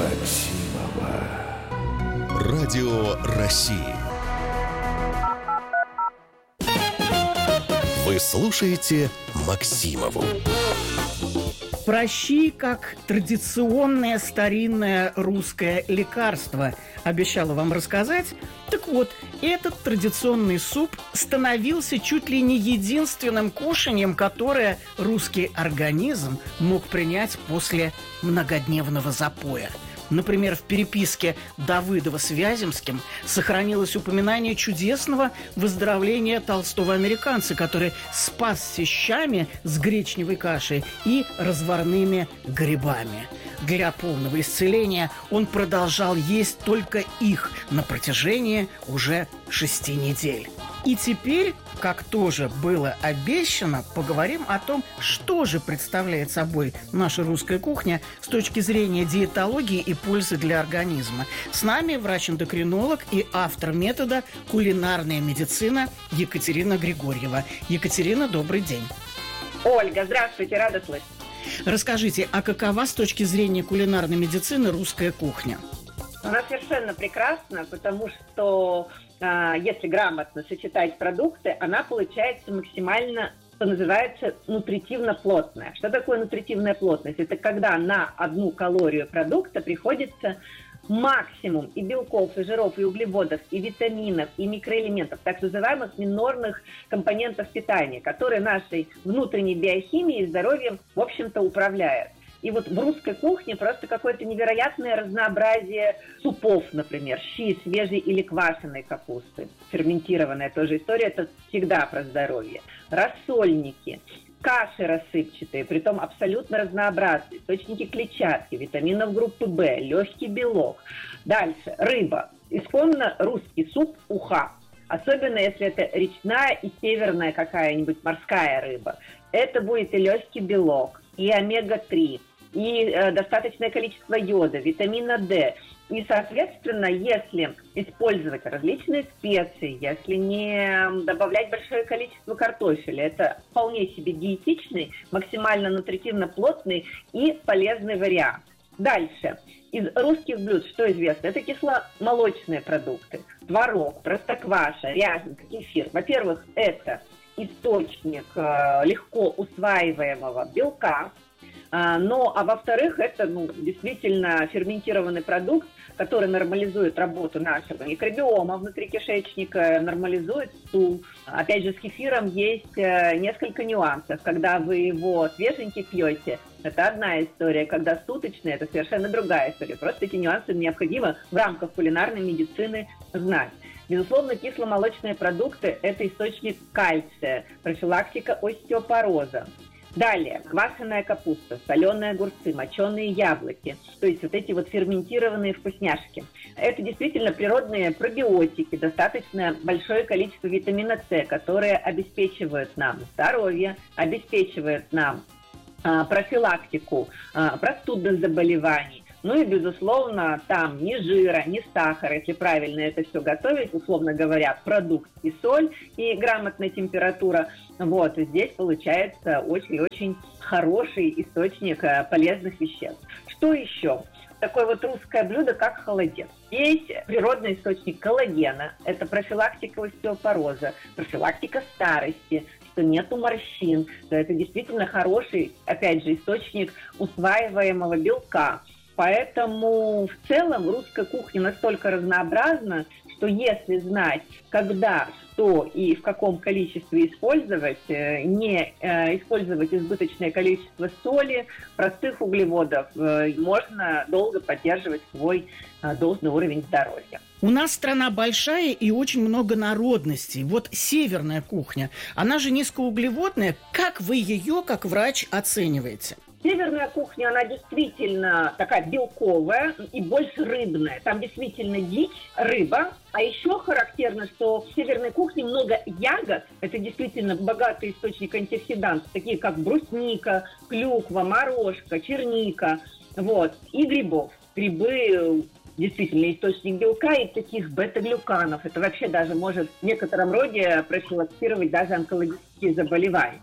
Максимова. Радио России. Вы слушаете Максимову. Пращи как традиционное старинное русское лекарство, обещала вам рассказать. Так вот, этот традиционный суп становился чуть ли не единственным кушаньем, которое русский организм мог принять после многодневного запоя. Например, в переписке Давыдова с Вяземским сохранилось упоминание чудесного выздоровления толстого американца, который спасся щами с гречневой кашей и разварными грибами. Для полного исцеления он продолжал есть только их на протяжении уже 6 недель. И теперь, как тоже было обещано, поговорим о том, что же представляет собой наша русская кухня с точки зрения диетологии и пользы для организма. С нами врач-эндокринолог и автор метода «Кулинарная медицина» Екатерина Григорьева. Екатерина, добрый день. Ольга, здравствуйте, рада слышать. Расскажите, а какова с точки зрения кулинарной медицины русская кухня? Она совершенно прекрасна, потому что если грамотно сочетать продукты, она получается максимально, что называется, нутритивно-плотная. Что такое нутритивная плотность? Это когда на одну калорию продукта приходится максимум и белков, и жиров, и углеводов, и витаминов, и микроэлементов, так называемых минорных компонентов питания, которые нашей внутренней биохимией и здоровьем, в общем-то, управляют. И вот в русской кухне просто какое-то невероятное разнообразие супов, например, щи свежей или квашеной капусты, ферментированная тоже история, это всегда про здоровье, рассольники, каши рассыпчатые, притом абсолютно разнообразные, источники клетчатки, витаминов группы В, легкий белок. Дальше, рыба, исконно русский суп уха, особенно если это речная и северная какая-нибудь морская рыба. Это будет и легкий белок, и омега-3, и достаточное количество йода, витамина D. И, соответственно, если использовать различные специи, если не добавлять большое количество картофеля, это вполне себе диетичный, максимально нутритивно-плотный и полезный вариант. Дальше. Из русских блюд что известно? Это кисломолочные продукты. Творог, простокваша, ряженка, кефир. Во-первых, это источник легко усваиваемого белка. А во-вторых, это действительно ферментированный продукт, который нормализует работу нашего микробиома внутри кишечника, нормализует стул. Опять же, с кефиром есть несколько нюансов. Когда вы его свеженький пьете, это одна история. Когда суточный, это совершенно другая история. Просто эти нюансы необходимо в рамках кулинарной медицины знать. Безусловно, кисломолочные продукты – это источник кальция, профилактика остеопороза. Далее, квашеная капуста, соленые огурцы, моченые яблоки, то есть вот эти вот ферментированные вкусняшки. Это действительно природные пробиотики, достаточно большое количество витамина С, которые обеспечивают нам здоровье, обеспечивают нам профилактику простудных заболеваний. Ну и, безусловно, там ни жира, ни сахара, если правильно это все готовить, условно говоря, продукт и соль, и грамотная температура. Вот, и здесь получается очень-очень хороший источник полезных веществ. Что еще? Такое вот русское блюдо, как холодец. Есть природный источник коллагена, это профилактика остеопороза, профилактика старости, что нету морщин, то это действительно хороший, опять же, источник усваиваемого белка. Поэтому в целом русская кухня настолько разнообразна, что если знать, когда, что и в каком количестве использовать, не использовать избыточное количество соли, простых углеводов, можно долго поддерживать свой должный уровень здоровья. У нас страна большая и очень много народностей. Вот северная кухня, она же низкоуглеводная. Как вы ее, как врач, оцениваете? Северная кухня, она действительно такая белковая и больше рыбная. Там действительно дичь, рыба. А еще характерно, что в северной кухне много ягод. Это действительно богатый источник антиоксидантов, такие как брусника, клюква, морожка, черника. Вот. И грибов. Грибы действительно источник белка и таких бета-глюканов. Это вообще даже может в некотором роде профилактировать даже онкологические заболевания.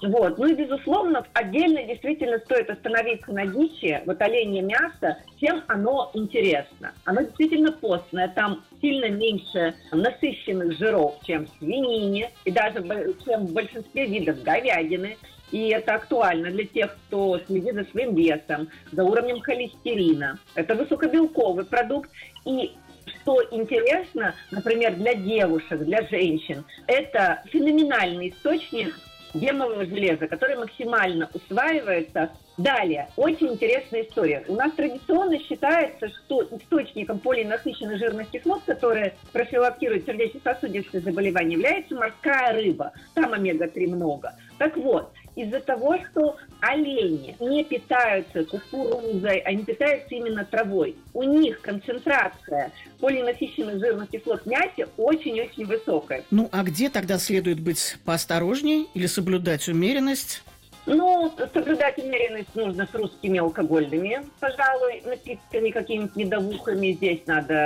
Вот. Ну и, безусловно, отдельно действительно стоит остановиться на дичи. Вот оленье мясо, чем оно интересно. Оно действительно постное, там сильно меньше насыщенных жиров, чем в свинине, и даже чем в большинстве видов говядины. И это актуально для тех, кто следит за своим весом, за уровнем холестерина. Это высокобелковый продукт. И что интересно, например, для девушек, для женщин, это феноменальный источник гемового железа, который максимально усваивается. Далее, очень интересная история. У нас традиционно считается, что источником полинасыщенной жирных кислот, которые профилактируют сердечно-сосудистые заболевания, является морская рыба. Там омега-3 много. Так вот, из-за того, что олени не питаются кукурузой, они питаются именно травой, у них концентрация полинасыщенных жирных кислот в мясе очень-очень высокая. Ну, а где тогда следует быть поосторожнее или соблюдать умеренность? Ну, соблюдать умеренность нужно с русскими алкогольными, пожалуй, напитками, какими-то медовухами. Здесь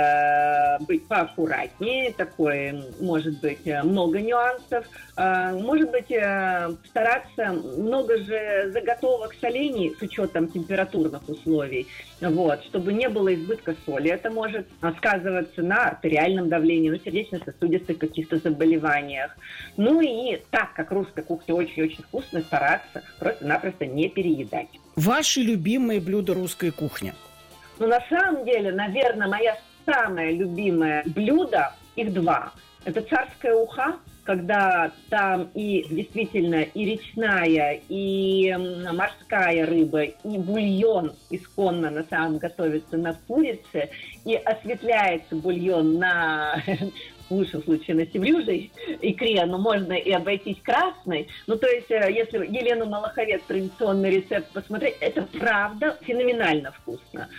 надо быть поаккуратнее. Такое, может быть, много нюансов. Может быть, стараться много же заготовок солений с учетом температурных условий, вот, чтобы не было избытка соли. Это может сказываться на артериальном давлении, на сердечно-сосудистых каких-то заболеваниях. Ну и так как русская кухня очень-очень вкусная, стараться просто-напросто не переедать. Ваши любимые блюда русской кухни? Ну, на самом деле, наверное, мое самое любимое блюдо, их два. Это царская уха, когда там и действительно и речная, и морская рыба, и бульон исконно на самом готовится на курице, и осветляется бульон на... в лучшем случае на севрюжей икре, но можно и обойтись красной. Ну, то есть, если Елену Малаховец традиционный рецепт посмотреть, это правда феноменально вкусно.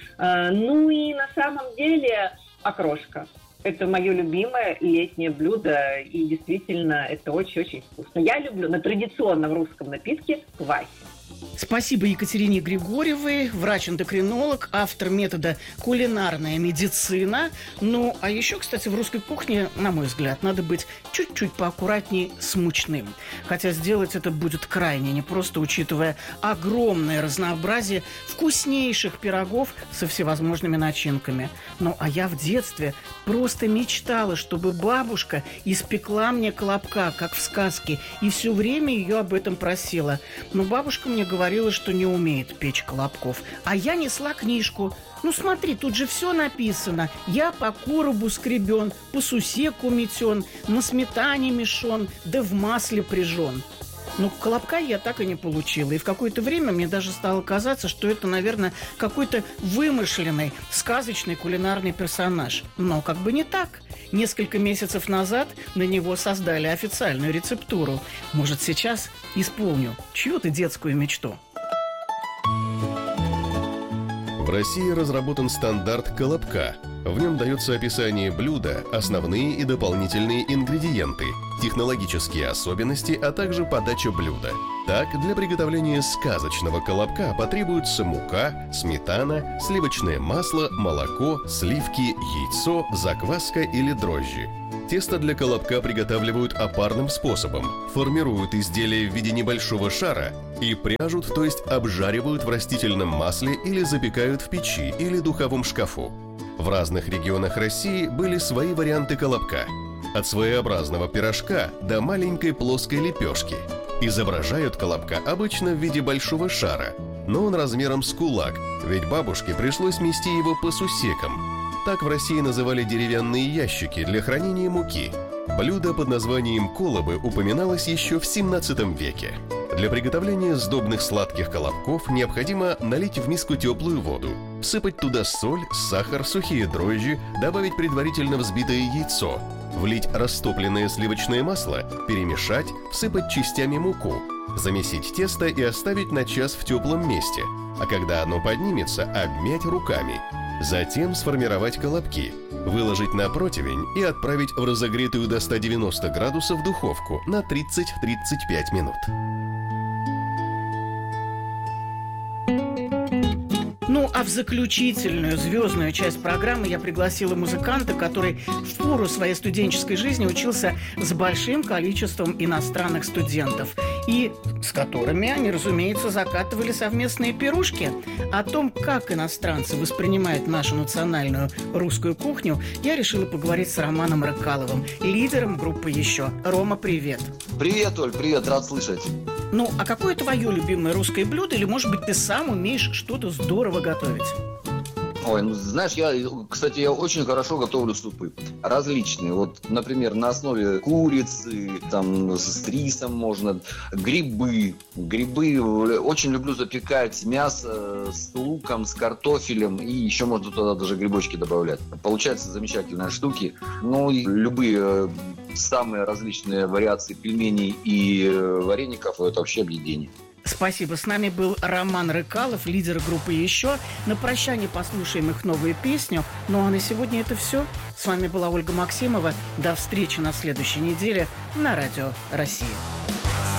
Ну и на самом деле окрошка. Это мое любимое летнее блюдо, и действительно это очень-очень вкусно. Я люблю на традиционном русском напитке квасе. Спасибо Екатерине Григорьевой, врач-эндокринолог, автор метода «Кулинарная медицина». Ну, а еще, кстати, в русской кухне, на мой взгляд, надо быть чуть-чуть поаккуратнее с мучным. Хотя сделать это будет крайне непросто, учитывая огромное разнообразие вкуснейших пирогов со всевозможными начинками. Ну, а я в детстве просто мечтала, чтобы бабушка испекла мне колобка, как в сказке, и все время ее об этом просила. Но бабушка мне говорила, что не умеет печь колобков. А я несла книжку. Ну смотри, тут же все написано. Я по коробу скребен, по сусеку метен, на сметане мешон, да в масле прижен. Но колобка я так и не получила. И в какое-то время мне даже стало казаться, что это, наверное, какой-то вымышленный, сказочный кулинарный персонаж. Но как бы не так. Несколько месяцев назад на него создали официальную рецептуру. Может, сейчас исполню чью-то детскую мечту. В России разработан стандарт колобка. В нем дается описание блюда, основные и дополнительные ингредиенты, технологические особенности, а также подача блюда. Так, для приготовления сказочного колобка потребуется мука, сметана, сливочное масло, молоко, сливки, яйцо, закваска или дрожжи. Тесто для колобка приготавливают опарным способом. Формируют изделие в виде небольшого шара и пряжут, то есть обжаривают в растительном масле или запекают в печи или духовом шкафу. В разных регионах России были свои варианты колобка. От своеобразного пирожка до маленькой плоской лепешки. Изображают колобка обычно в виде большого шара, но он размером с кулак, ведь бабушке пришлось мести его по сусекам. Так в России называли деревянные ящики для хранения муки. Блюдо под названием колобы упоминалось еще в 17 веке. Для приготовления сдобных сладких колобков необходимо налить в миску теплую воду, всыпать туда соль, сахар, сухие дрожжи, добавить предварительно взбитое яйцо, влить растопленное сливочное масло, перемешать, всыпать частями муку, замесить тесто и оставить на час в теплом месте, а когда оно поднимется, обмять руками. Затем сформировать колобки, выложить на противень и отправить в разогретую до 190 градусов духовку на 30-35 минут. Ну, а в заключительную звездную часть программы я пригласила музыканта, который в пору своей студенческой жизни учился с большим количеством иностранных студентов. и с которыми они, разумеется, закатывали совместные пирушки. О том, как иностранцы воспринимают нашу национальную русскую кухню, я решила поговорить с Романом Рыкаловым, лидером группы «Еще». Рома, привет. Привет, Оль, привет, рад слышать. Ну, а какое твое любимое русское блюдо? Или, может быть, ты сам умеешь что-то здорово готовить? Ой, ну знаешь, я очень хорошо готовлю супы. Различные. Вот, например, на основе курицы, там, с рисом можно. Грибы. Очень люблю запекать мясо с луком, с картофелем. И еще можно туда даже грибочки добавлять. Получаются замечательные штуки. Ну, и любые самые различные вариации пельменей и вареников – это вообще объедение. Спасибо. С нами был Роман Рыкалов, лидер группы «Еще». На прощание послушаем их новую песню. Ну а на сегодня это все. С вами была Ольга Максимова. До встречи на следующей неделе на Радио Россия.